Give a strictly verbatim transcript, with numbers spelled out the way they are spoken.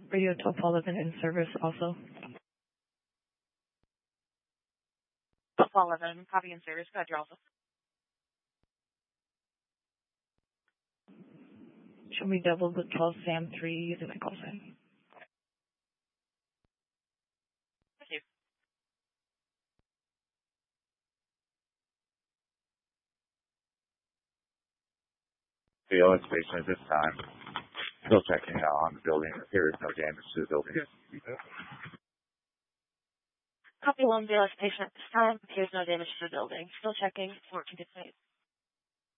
Radio twelve eleven in service also. twelve eleven, copy in service. Go ahead, you're also. Show me double the twelve Sam three using my call sign. Thank you. The O S station at this time. Still checking out on the building. There is no damage to the building. Copy one B L S patient at this time. Appears no damage to the building. Still checking. fourteen to